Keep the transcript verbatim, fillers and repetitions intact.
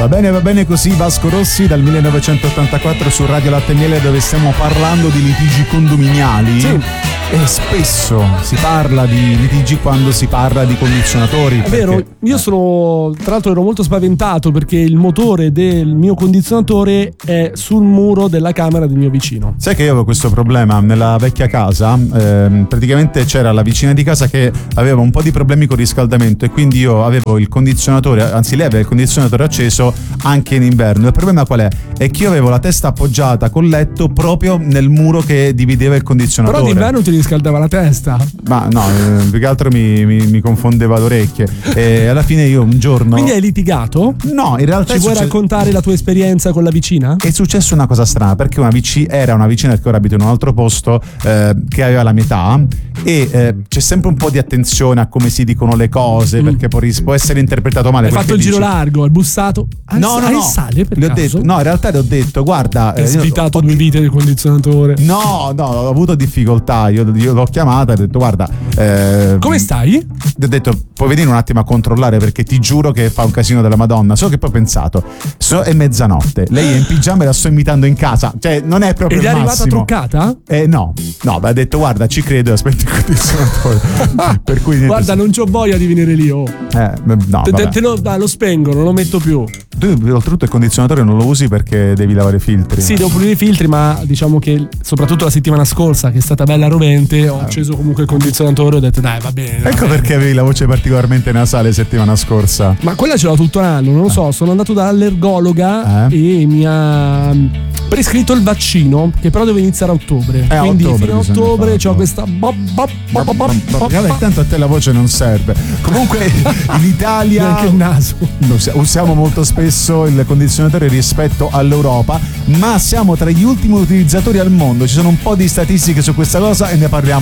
Va bene, va bene così. Vasco Rossi dal millenovecentottantaquattro su Radio Latte e Miele, dove stiamo parlando di litigi condominiali. Sì. E spesso si parla di litigi quando si parla di condizionatori. È perché... vero, io sono, tra l'altro ero molto spaventato perché il motore del mio condizionatore è sul muro della camera del mio vicino. Sai che io avevo questo problema nella vecchia casa, ehm, praticamente c'era la vicina di casa che aveva un po' di problemi con il riscaldamento e quindi io avevo il condizionatore, anzi lei aveva il condizionatore acceso anche in inverno. Il problema qual è? È che io avevo la testa appoggiata col letto proprio nel muro che divideva il condizionatore. Però d'inverno ti riscaldava la testa. Ma no, eh, più che altro mi, mi, mi confondeva le orecchie e alla fine io un giorno... Quindi hai litigato? No, in realtà ci vuoi succe... raccontare la tua esperienza con la vicina? È successa una cosa strana perché una vic... era una vicina che ora abita in un altro posto eh, che aveva la mia età e eh, c'è sempre un po' di attenzione a come si dicono le cose mm. perché può, può essere interpretato male. Hai fatto il dici... giro largo, hai bussato? Hai no, no, no. sale per le ho caso? detto, no, in realtà le ho detto, guarda... Hai eh, svitato ho... due vite del condizionatore? No, no, ho avuto difficoltà, io, io l'ho chiamata e ho detto, guarda... Eh, come stai? Ti ho detto, puoi venire un attimo a controllare perché ti giuro che fa un casino della Madonna. Solo che poi ho pensato, so, è mezzanotte, lei è in pigiama e la sto imitando in casa, cioè non è proprio ed il è massimo. arrivata truccata? Eh no, no, ma ha detto guarda ci credo e aspetta il condizionatore. Per cui niente, guarda non c'ho voglia di venire lì oh. Eh, no, te, te, te lo, dai, lo spengo, non lo metto più. Tu oltretutto il condizionatore non lo usi perché devi lavare i filtri. Sì, devo pulire i filtri, ma diciamo che soprattutto la settimana scorsa che è stata bella rovente ho acceso comunque il condizionatore e ho detto dai va bene. Va ecco bene. Perché avevi la voce particolarmente nasale settimana scorsa. Ma quella ce l'ho tutto l'anno, non lo so, sono andato dall'allergologa eh? e mi ha prescritto il vaccino che però deve iniziare a ottobre. Eh, quindi ottobre fino a ottobre c'ho questa vabbè, tanto a te la voce non serve. Comunque in Italia anche il naso. Usiamo molto spesso il condizionatore rispetto all'Europa, ma siamo tra gli ultimi utilizzatori al mondo. Ci sono un po' di statistiche su questa cosa e ne parliamo